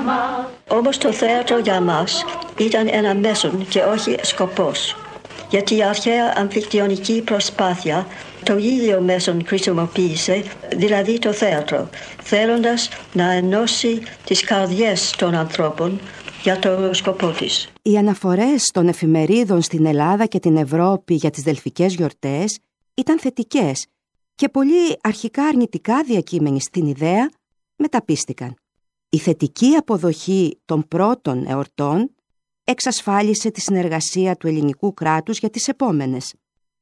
Όμως το θέατρο για μας ήταν ένα μέσον και όχι σκοπός. Γιατί η αρχαία αμφικτιονική προσπάθεια το ίδιο μέσον χρησιμοποίησε, δηλαδή το θέατρο, θέλοντας να ενώσει τις καρδιές των ανθρώπων για το σκοπό της. Οι αναφορές των εφημερίδων στην Ελλάδα και την Ευρώπη για τις δελφικές γιορτές ήταν θετικές και πολλοί αρχικά αρνητικά διακείμενοι στην ιδέα μεταπίστηκαν. Η θετική αποδοχή των πρώτων εορτών εξασφάλισε τη συνεργασία του ελληνικού κράτους για τις επόμενες.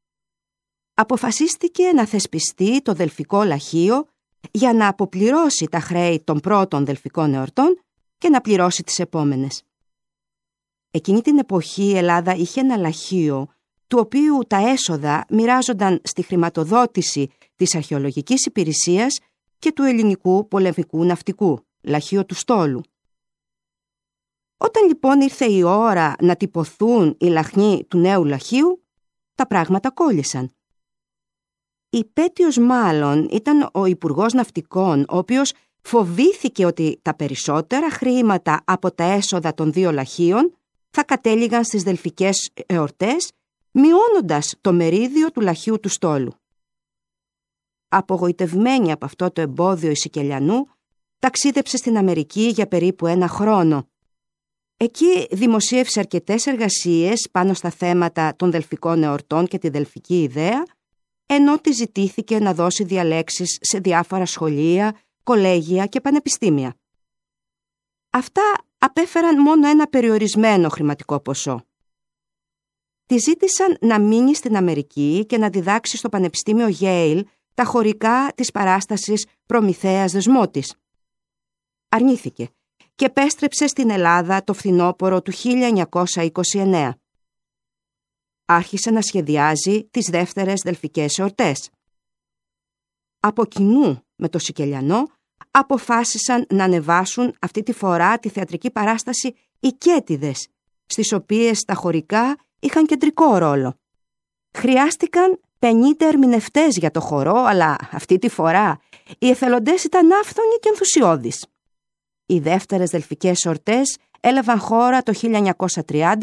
Αποφασίστηκε να θεσπιστεί το Δελφικό Λαχείο για να αποπληρώσει τα χρέη των πρώτων δελφικών εορτών και να πληρώσει τις επόμενες. Εκείνη την εποχή η Ελλάδα είχε ένα λαχείο, του οποίου τα έσοδα μοιράζονταν στη χρηματοδότηση της αρχαιολογικής υπηρεσίας και του ελληνικού πολεμικού ναυτικού, λαχείο του Στόλου. Όταν λοιπόν ήρθε η ώρα να τυπωθούν οι λαχνοί του νέου λαχείου, τα πράγματα κόλλησαν. Υπέτειος μάλλον ήταν ο Υπουργός Ναυτικών, ο οποίος φοβήθηκε ότι τα περισσότερα χρήματα από τα έσοδα των δύο λαχείων θα κατέληγαν στις δελφικές εορτές, μειώνοντας το μερίδιο του λαχείου του Στόλου. Απογοητευμένη από αυτό το εμπόδιο η Σικελιανού, ταξίδεψε στην Αμερική για περίπου 1 χρόνο. Εκεί δημοσίευσε αρκετές εργασίες πάνω στα θέματα των δελφικών εορτών και τη δελφική ιδέα, ενώ τη ζητήθηκε να δώσει διαλέξεις σε διάφορα σχολεία, κολέγια και πανεπιστήμια. Αυτά απέφεραν μόνο ένα περιορισμένο χρηματικό ποσό. Τη ζήτησαν να μείνει στην Αμερική και να διδάξει στο Πανεπιστήμιο Yale τα χωρικά της παράστασης Προμηθέας Δεσμότης. Αρνήθηκε και επέστρεψε στην Ελλάδα το φθινόπωρο του 1929. Άρχισε να σχεδιάζει τις δεύτερες δελφικές εορτές. Από κοινού με το Σικελιανό αποφάσισαν να ανεβάσουν αυτή τη φορά τη θεατρική παράσταση «Οι Κέτιδες», στις οποίες τα χωρικά είχαν κεντρικό ρόλο. Χρειάστηκαν 50 ερμηνευτές για το χορό, αλλά αυτή τη φορά οι εθελοντές ήταν άφθονοι και ενθουσιώδεις. Οι δεύτερες δελφικές εορτές έλαβαν χώρα το 1930